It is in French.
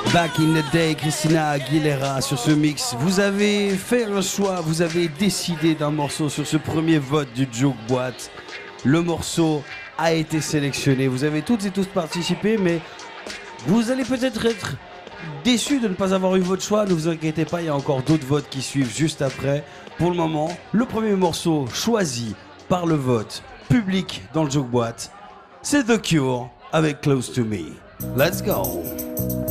Back in the day, Christina Aguilera sur ce mix. Vous avez fait un choix, vous avez décidé d'un morceau sur ce premier vote du Juke Boîte. Le morceau a été sélectionné. Vous avez toutes et tous participé, mais vous allez peut-être être déçus de ne pas avoir eu votre choix. Ne vous inquiétez pas, il y a encore d'autres votes qui suivent juste après. Pour le moment, le premier morceau choisi par le vote public dans le Juke Boîte, c'est The Cure avec Close to Me. Let's go!